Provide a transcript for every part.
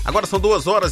Agora são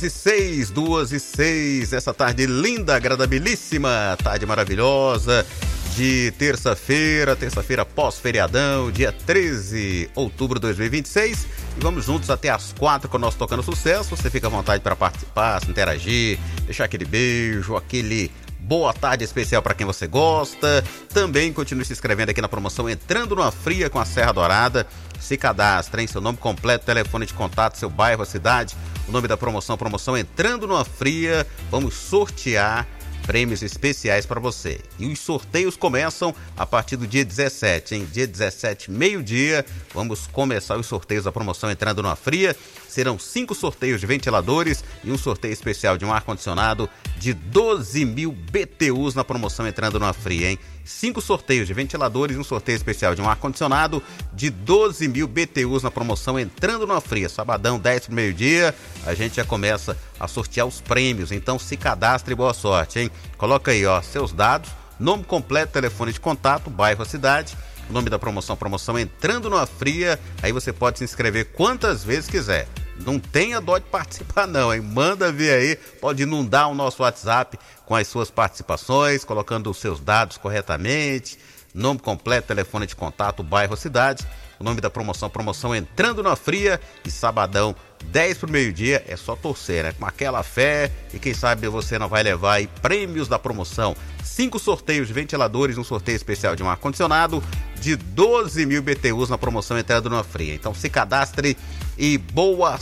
2h06, essa tarde linda, agradabilíssima, tarde maravilhosa de terça-feira pós-feriadão, dia 13 de outubro de 2026, e vamos juntos até às 4 com o nosso Tocando Sucesso. Você fica à vontade para participar, se interagir, deixar aquele beijo, aquele boa tarde especial para quem você gosta. Também continue se inscrevendo aqui na promoção Entrando numa Fria com a Serra Dourada. Se cadastre, hein? Seu nome completo, telefone de contato, seu bairro, a cidade, o nome da promoção Entrando numa Fria. Vamos sortear prêmios especiais para você. E os sorteios começam a partir do dia 17, hein? Dia 17, meio-dia, vamos começar os sorteios da promoção Entrando numa Fria. Serão 5 sorteios de ventiladores e um sorteio especial de um ar-condicionado de 12 mil BTUs na promoção Entrando numa Fria, hein? 5 sorteios de ventiladores e um sorteio especial de um ar-condicionado de 12 mil BTUs na promoção Entrando numa Fria. Sabadão, 10 para o meio-dia, a gente já começa a sortear os prêmios. Então se cadastre e boa sorte, hein? Coloca aí, ó, seus dados, nome completo, telefone de contato, bairro, a cidade, o nome da promoção Entrando numa Fria. Aí você pode se inscrever quantas vezes quiser. Não tenha dó de participar não, hein? Manda ver aí, pode inundar o nosso WhatsApp com as suas participações, colocando os seus dados corretamente, nome completo, telefone de contato, bairro, cidade, o nome da promoção Entrando numa Fria. E sabadão, 10 para o meio-dia, é só torcer, né? Com aquela fé, e quem sabe você não vai levar aí prêmios da promoção. 5 sorteios de ventiladores, um sorteio especial de um ar-condicionado de 12 mil BTUs na promoção Entrando numa Fria. Então se cadastre e boa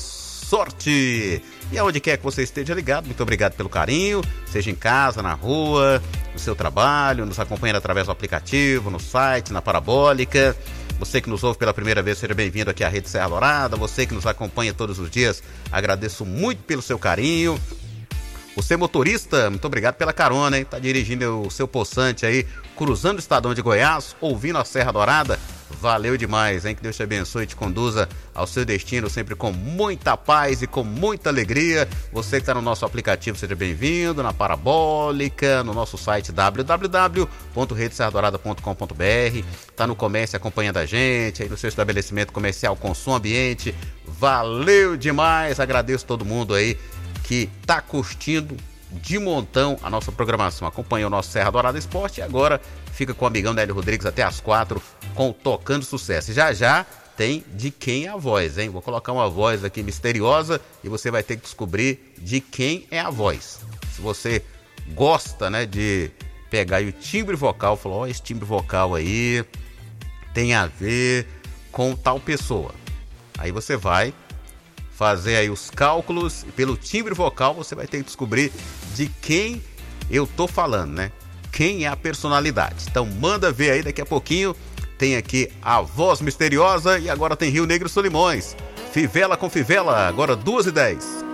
sorte! E aonde quer que você esteja ligado, muito obrigado pelo carinho, seja em casa, na rua, no seu trabalho, nos acompanhando através do aplicativo, no site, na Parabólica. Você que nos ouve pela primeira vez, seja bem-vindo aqui à Rede Serra Dourada. Você que nos acompanha todos os dias, agradeço muito pelo seu carinho. Você motorista, muito obrigado pela carona, hein? Tá dirigindo o seu possante aí, cruzando o estadão de Goiás, ouvindo a Serra Dourada. Valeu demais, hein? Que Deus te abençoe e te conduza ao seu destino sempre com muita paz e com muita alegria. Você que está no nosso aplicativo, seja bem-vindo, na Parabólica, no nosso site www.redeserradourada.com.br. Está no comércio acompanhando a gente, aí no seu estabelecimento comercial com som ambiente. Valeu demais, agradeço todo mundo aí que está curtindo de montão a nossa programação. Acompanha o nosso Serra Dourada Esporte e agora fica com o amigão Nélio Rodrigues até às 4 com o Tocando Sucesso. E já tem de quem é a voz, hein? Vou colocar uma voz aqui misteriosa e você vai ter que descobrir de quem é a voz. Se você gosta, né, de pegar aí o timbre vocal, falou, ó, esse timbre vocal aí tem a ver com tal pessoa. Aí você vai fazer aí os cálculos e pelo timbre vocal você vai ter que descobrir de quem eu tô falando, né? Quem é a personalidade. Então manda ver aí, daqui a pouquinho tem aqui a voz misteriosa e agora tem Rio Negro e Solimões. Fivela com Fivela, agora 2h10.